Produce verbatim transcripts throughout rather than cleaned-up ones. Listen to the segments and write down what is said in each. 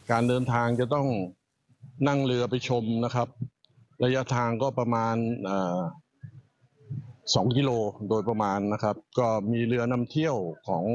การเดินทางจะต้องนั่งเรือไปชมนะครับระยะทางก็ประมาณสองกิโลโดยประมาณนะครับก็มีเรือนำเที่ยวของ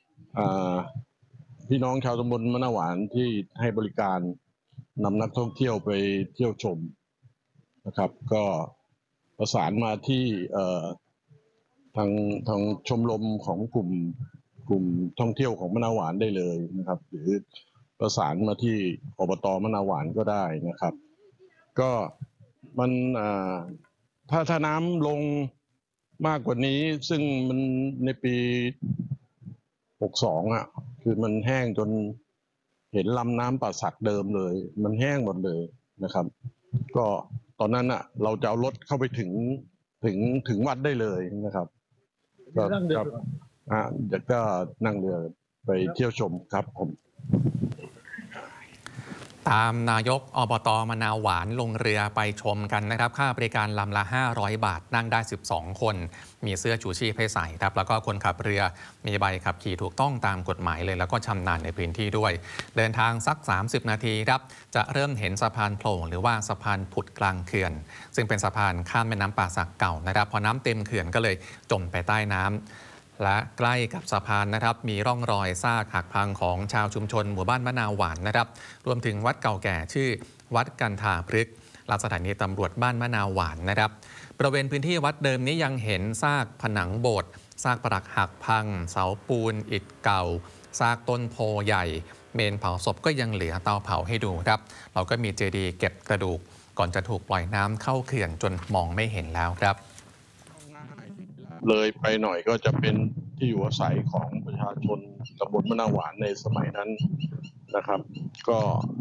พี่น้องชาวตำบลมะนาวหวานที่ให้บริการนำนักท่องเที่ยวไปเที่ยวชมนะครับก็ประสานมาที่ทางทางชมรมของกลุ่มกลุ่มท่องเที่ยวของมะนาวหวานได้เลยนะครับหรือประสานมาที่อบต.มะนาวหวานก็ได้นะครับก็มันถ้าถ้าน้ำลงมากกว่านี้ซึ่งมันในปีหกสองอ่ะคือมันแห้งจนเห็นลำน้ำป่าสักเดิมเลยมันแห้งหมดเลยนะครับก็ตอนนั้นอ่ะเราจะเอารถเข้าไปถึงถึงถึงวัดได้เลยนะครับก็ครับอ่าเดี๋ยวก็นั่งเรือไปเที่ยวชมครับผมตามนายกอบต.มะนาวหวานลงเรือไปชมกันนะครับค่าบริการลำละห้าร้อยบาทนั่งได้สิบสองคนมีเสื้อชูชีพให้ใส่ครับแล้วก็คนขับเรือมีใบขับขี่ถูกต้องตามกฎหมายเลยแล้วก็ชำนาญในพื้นที่ด้วยเดินทางสักสามสิบนาทีครับจะเริ่มเห็นสะพานโผล่หรือว่าสะพานผุดกลางเขื่อนซึ่งเป็นสะพานข้ามแม่น้ำป่าสักเก่านะครับพอน้ำเต็มเขื่อนก็เลยจมไปใต้น้ำและใกล้กับสะพานนะครับมีร่องรอยซากหักพังของชาวชุมชนหมู่บ้านมะนาวหวานนะครับรวมถึงวัดเก่าแก่ชื่อวัดกันทาพฤกษ์และสถานีตำรวจบ้านมะนาวหวานนะครับบริเวณพื้นที่วัดเดิมนี้ยังเห็นซากผนังโบสถ์ซากปรักหักพังเสาปูนอิฐเก่าซากต้นโพใหญ่เมนเผาศพก็ยังเหลือเตาเผาให้ดูครับเราก็มีเจดีย์เก็บกระดูกก่อนจะถูกปล่อยน้ำเข้าเขื่อนจนมองไม่เห็นแล้วครับเลยไปหน่อยก็จะเป็นที่อยู่อาศัยของประชาชนตำบลมะนาวหวานในสมัยนั้นนะครับก็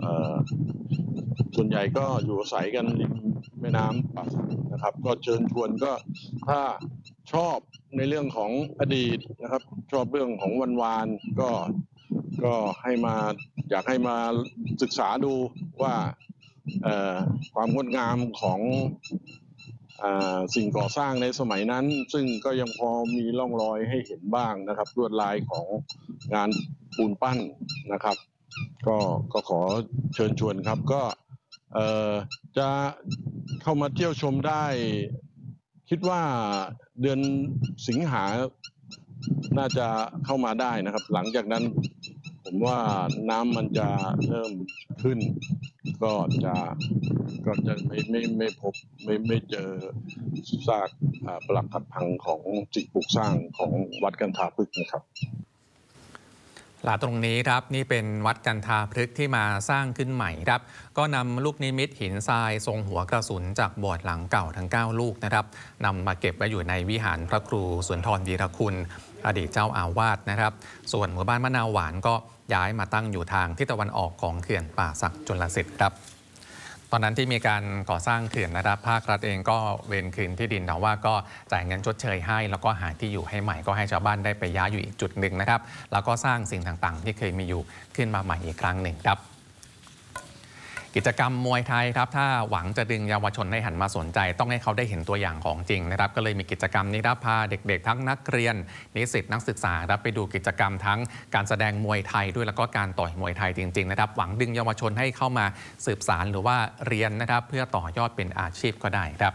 ส่วนใหญ่ก็อยู่อาศัยกันริมแม่น้ำป่าสักนะครับก็เชิญชวนก็ถ้าชอบในเรื่องของอดีตนะครับชอบเรื่องของวันวานก็ก็ให้มาอยากให้มาศึกษาดูว่าความงดงามของสิ่งก่อสร้างในสมัยนั้นซึ่งก็ยังพอมีร่องรอยให้เห็นบ้างนะครับลวดลายของงานปูนปั้นนะครับก็ก็ขอเชิญชวนครับก็จะเข้ามาเที่ยวชมได้คิดว่าเดือนสิงหาน่าจะเข้ามาได้นะครับหลังจากนั้นผมว่าน้ำมันจะเริ่มขึ้นก็จะก็จะไม่ไม่ไม่พบไม่ไม่เจอซากปรักหักพังของสิ่งปลูกสร้างของวัดกันทาพฤกษ์นะครับหลาตรงนี้ครับนี่เป็นวัดกันทาพฤกษ์ที่มาสร้างขึ้นใหม่ครับก็นำลูกนิมิตหินทรายทรงหัวกระสุนจากโบสถ์หลังเก่าทั้งเก้าลูกนะครับนำมาเก็บไว้อยู่ในวิหารพระครูสุนทรวีรคุณอดีตเจ้าอาวาสนะครับส่วนหมู่บ้านมะนาวหวานก็ย้ายมาตั้งอยู่ทางทิศตะวันออกของเขื่อนป่าสักจุลสิทธิ์ครับตอนนั้นที่มีการก่อสร้างเขื่อนนะครับภาครัฐเองก็เวรคืนที่ดินแต่ว่าก็จ่ายเงินชดเชยให้แล้วก็หาที่อยู่ให้ใหม่ก็ให้ชาวบ้านได้ไปย้ายอยู่อีกจุดหนึ่งนะครับแล้วก็สร้างสิ่งต่างๆที่เคยมีอยู่ขึ้นมาใหม่อีกครั้งหนึ่งครับกิจกรรมมวยไทยครับถ้าหวังจะดึงเยาวชนให้หันมาสนใจต้องให้เขาได้เห็นตัวอย่างของจริงนะครับก็เลยมีกิจกรรมนี้ครับพาเด็กๆทั้งนักเรียนนิสิตนักศึกษาครับไปดูกิจกรรมทั้งการแสดงมวยไทยด้วยแล้วก็การต่อยมวยไทยจริงๆนะครับหวังดึงเยาวชนให้เข้ามาสืบสานหรือว่าเรียนนะครับเพื่อต่อยอดเป็นอาชีพก็ได้ครับ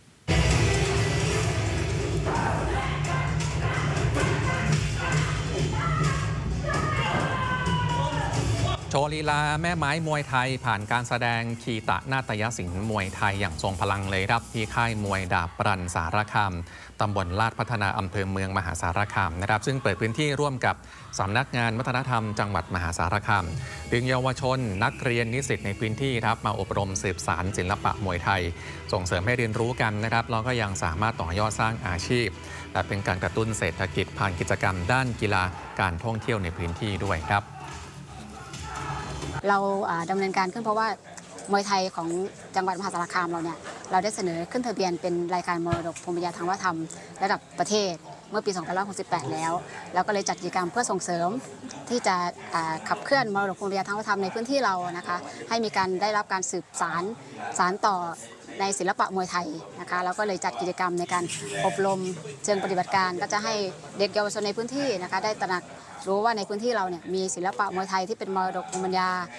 โชว์ลีลาแม่ไม้มวยไทยผ่านการแสดงคีตะนาฏยศิลป์มวยไทยอย่างทรงพลังเลยครับที่ค่ายมวยดาบปรันสารคามตำบลลาดพัฒนาอำเภอเมืองมหาสารคามนะครับซึ่งเปิดพื้นที่ร่วมกับสำนักงานวัฒนธรรมจังหวัดมหาสารคามดึงเยาวชนนักเรียนนิสิตในพื้นที่ครับมาอบรมสืบสานศิลปะมวยไทยส่งเสริมให้เรียนรู้กันนะครับแล้วก็ยังสามารถต่อยอดสร้างอาชีพและเป็นการกระตุ้นเศรษฐกิจผ่านกิจกรรมด้านกีฬาการท่องเที่ยวในพื้นที่ด้วยครับเราดำเนินการขึ้นเพราะว่ามวยไทยของจังหวัดมหาสารคามเราเนี่ยเราได้เสนอขึ้นทะเบียนเป็นรายการมรดกภูมิปัญญาทางวัฒนธรรมระดับประเทศเมื่อปี สองพันห้าร้อยหกสิบแปด แล้วแล้วก็เลยจัดกิจกรรมเพื่อส่งเสริมที่จะขับเคลื่อนมรดกภูมิปัญญาทางวัฒนธรรมในพื้นที่เรานะคะให้มีการได้รับการสืบสานสานต่อในศิลปะมวยไทยนะคะแล้วก็เลยจัดกิจกรรมในการอบรมเชิงปฏิบัติการก็จะให้เด็กเยาวชนในพื้นที่นะคะได้ตระหนักรู้ว่าในพื้นที่เราเนี่ยมีศิลปะมวยไทยที่เป็นมรดกภูมิปัญญา